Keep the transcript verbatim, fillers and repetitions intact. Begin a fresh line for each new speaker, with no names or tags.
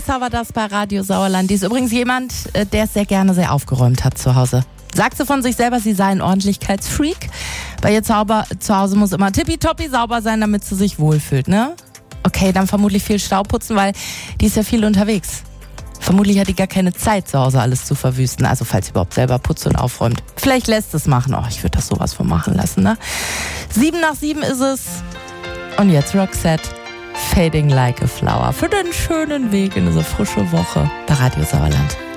war das bei Radio Sauerland. Die ist übrigens jemand, der es sehr gerne sehr aufgeräumt hat zu Hause. Sagt sie von sich selber, sie sei ein Ordentlichkeitsfreak. Bei ihr Zauber, zu Hause muss immer tippitoppi sauber sein, damit sie sich wohlfühlt, ne? Okay, dann vermutlich viel Staub putzen, weil die ist ja viel unterwegs. Vermutlich hat die gar keine Zeit, zu Hause alles zu verwüsten. Also falls sie überhaupt selber putzt und aufräumt. Vielleicht lässt es machen. Oh, ich würde das sowas von machen lassen, ne? Sieben nach sieben ist es. Und jetzt Roxette. Fading like a flower. Für den schönen Weg in diese frische Woche bei Radio Sauerland.